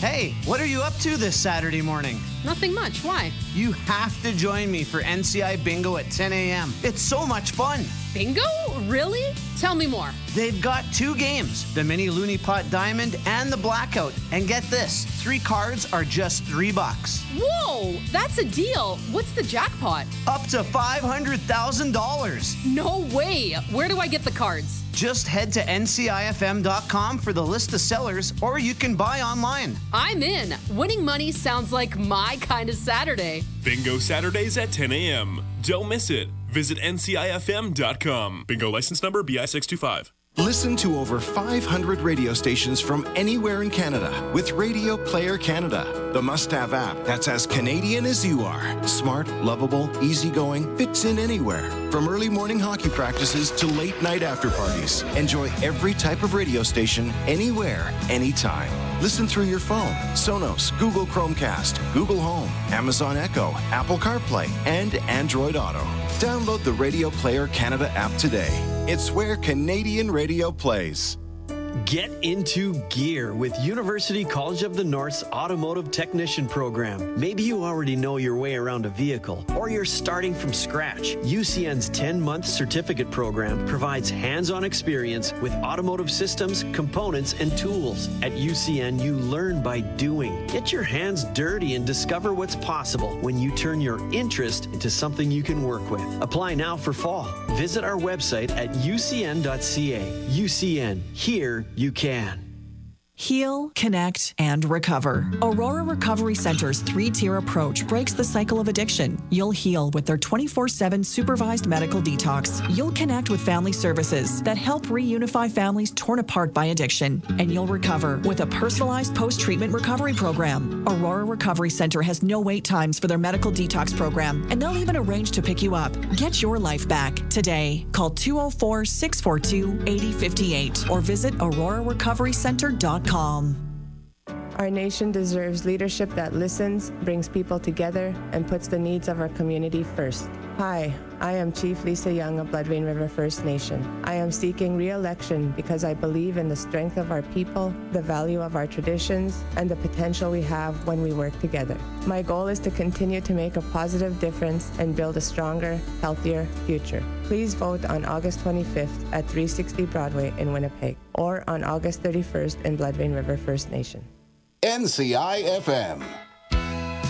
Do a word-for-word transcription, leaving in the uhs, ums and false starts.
Hey, what are you up to this Saturday morning? Nothing much. Why? You have to join me for N C I Bingo at ten a.m. It's so much fun. Bingo? Really? Tell me more. They've got two games, the Mini Looney Pot Diamond and the Blackout. And get this, three cards are just three bucks. Whoa, that's a deal. What's the jackpot? Up to five hundred thousand dollars. No way. Where do I get the cards? Just head to N C I F M dot com for the list of sellers, or you can buy online. I'm in. Winning money sounds like my kind of Saturday. Bingo Saturdays at ten a.m. Don't miss it. Visit N C I F M dot com. Bingo license number B I six two five. Listen to over five hundred radio stations from anywhere in Canada with Radio Player Canada, the must-have app that's as Canadian as you are. Smart, lovable, easygoing, fits in anywhere. From early morning hockey practices to late night after parties. Enjoy every type of radio station, anywhere, anytime. Listen through your phone, Sonos, Google Chromecast, Google Home, Amazon Echo, Apple CarPlay, and Android Auto. Download the Radio Player Canada app today. It's where Canadian radio plays. Get into gear with University College of the North's Automotive Technician Program. Maybe you already know your way around a vehicle, or you're starting from scratch. U C N's ten-month certificate program provides hands-on experience with automotive systems, components, and tools. At U C N, you learn by doing. Get your hands dirty and discover what's possible when you turn your interest into something you can work with. Apply now for fall. Visit our website at U C N dot C A. U C N, here you can. Heal, connect, and recover. Aurora Recovery Center's three-tier approach breaks the cycle of addiction. You'll heal with their twenty-four seven supervised medical detox. You'll connect with family services that help reunify families torn apart by addiction. And you'll recover with a personalized post-treatment recovery program. Aurora Recovery Center has no wait times for their medical detox program, and they'll even arrange to pick you up. Get your life back today. Call two oh four, six four two, eight oh five eight or visit aurora recovery center dot com. Our nation deserves leadership that listens, brings people together, and puts the needs of our community first. Hi, I am Chief Lisa Young of Blood Vein River First Nation. I am seeking re-election because I believe in the strength of our people, the value of our traditions, and the potential we have when we work together. My goal is to continue to make a positive difference and build a stronger, healthier future. Please vote on August twenty-fifth at three sixty Broadway in Winnipeg, or on August thirty-first in Blood Vein River First Nation. N C I F M.